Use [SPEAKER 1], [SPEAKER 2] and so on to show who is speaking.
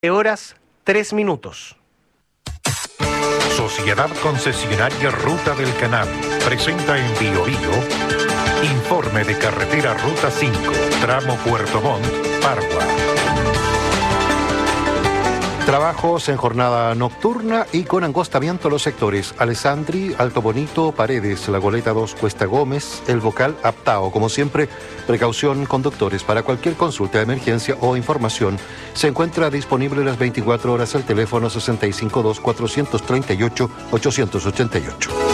[SPEAKER 1] horas 3 minutos.
[SPEAKER 2] Sociedad Concesionaria Ruta del Canal presenta en Bio informe de carretera Ruta 5, tramo Puerto Montt, Pargua.
[SPEAKER 3] Trabajos en jornada nocturna y con angostamiento a los sectores Alessandri, Alto Bonito, Paredes, La Goleta 2, Cuesta Gómez, El Bocal, Aptao. Como siempre, precaución conductores. Para cualquier consulta de emergencia o información, se encuentra disponible las 24 horas el teléfono 652-438-888.